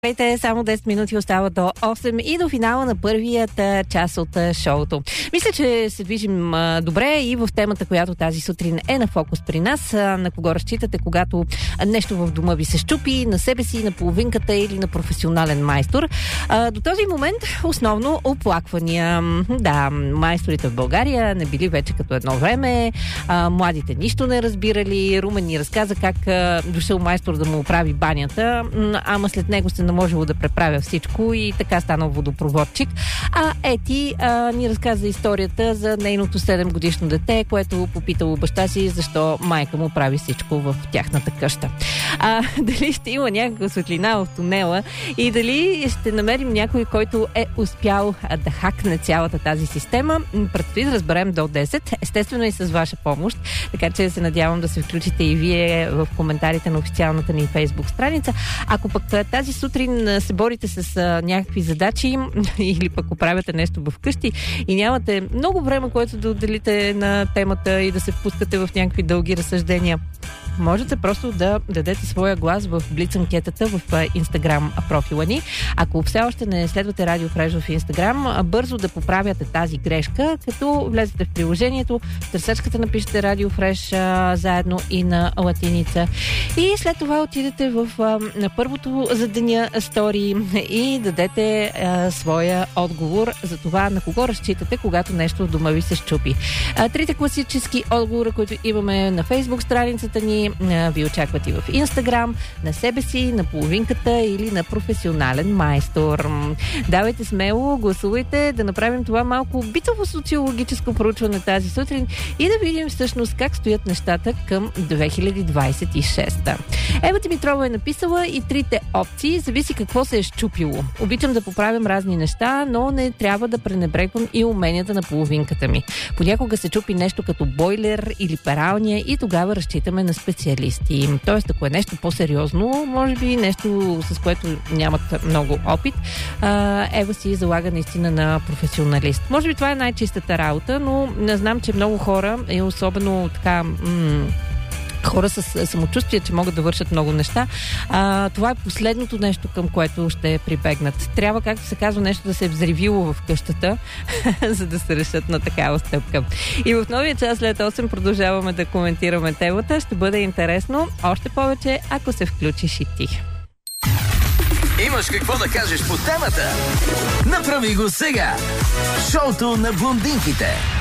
Здравейте, само 10 минути остава до 8 и до финала на първият част от шоуто. Мисля, че се движим добре и в темата, която тази сутрин е на фокус при нас. На кого разчитате, когато нещо в дома ви се щупи, на себе си, на половинката или на професионален майстор. До този момент основно оплаквания. Да, майсторите в България не били вече като едно време. Младите нищо не разбирали. Румен ни разказа как дошъл майстор да му оправи банята, ама след него се наможело да преправя всичко и така станал водопроводчик. А Ети ни разказа историята за нейното 7-годишно дете, което попитало баща си защо майка му прави всичко в тяхната къща. Дали ще има някаква светлина в тунела и дали ще намерим някой, който е успял да хакне цялата тази система, предстои да разберем до 10, естествено и с ваша помощ, така че се надявам да се включите и вие в коментарите на официалната ни Facebook страница. Ако пък тази сутрин се борите с някакви задачи или пък оправяте нещо вкъщи и нямате много време, което да отделите на темата и да се впускате в някакви дълги разсъждения, можете просто да дадете своя глас в Блиц анкетата в Инстаграм профила ни. Ако все още не следвате Радио Фреш в Инстаграм, бързо да поправяте тази грешка, като влезете в приложението, в търсачката напишете Радио Фреш заедно и на латиница. И след това отидете на първото за деня стори и дадете своя отговор за това на кого разчитате, когато нещо в дома ви се счупи. Трите класически отговора, които имаме на Фейсбук страницата ни, ви очакват и в Инстаграм, на себе си, на половинката или на професионален майстор. Давайте смело, гласувайте, да направим това малко битово социологическо проучване тази сутрин и да видим всъщност как стоят нещата към 2026. Ева Димитрова е написала и трите опции, зависи какво се е счупило. Обичам да поправям разни неща, но не трябва да пренебрегвам и уменията на половинката ми. Понякога се чупи нещо като бойлер или пералня и тогава разчитаме на специалисти. Тоест, ако е нещо по-сериозно, може би нещо, с което нямат много опит, Ева си залага наистина на професионалист. Може би това е най-чистата работа, но не знам, че много хора, и особено така хора с самочувствие, че могат да вършат много неща. Това е последното нещо, към което ще прибегнат. Трябва, както се казва, нещо да се е взривило в къщата, за да се решат на такава стъпка. И в новия час след 8 продължаваме да коментираме темата. Ще бъде интересно, още повече, ако се включиш и ти. Имаш какво да кажеш по темата? Направи го сега! Шоуто на блондинките.